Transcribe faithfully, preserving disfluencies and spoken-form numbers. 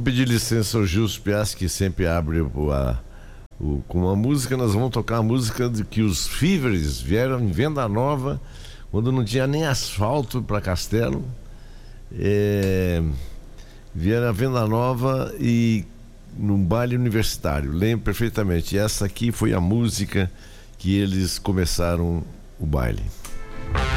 pedir licença ao Gilson Piazzi, que sempre abre o, a, o, com uma música. Nós vamos tocar a música de que os Fevers vieram em Venda Nova, quando não tinha nem asfalto para Castelo. É, vieram a Venda Nova e num baile universitário, lembro perfeitamente. Essa aqui foi a música que eles começaram o baile.